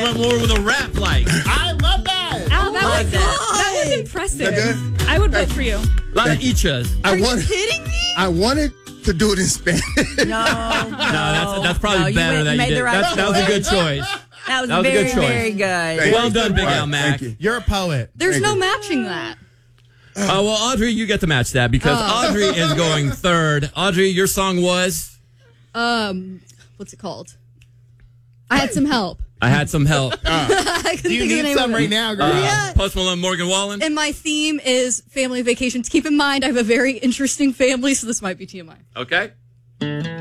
went more with a rap like. I love that. Al, that was impressive. Is that good? I would vote for you. A lot of ichas. Are you kidding me? I wanted to do it in Spanish. No, that's probably better than you did. That was a good choice. That was a very, good choice. very good. Well done, Big Al Mac. You're a poet. There's no matching that. Well, Audrey, you get to match that because Audrey is going third. Audrey, your song was? What's it called? I Had Some Help. I Had Some Help. Do you need some right now, girl? Yeah. Post Malone, Morgan Wallen. And my theme is family vacations. Keep in mind, I have a very interesting family, so this might be TMI. Okay.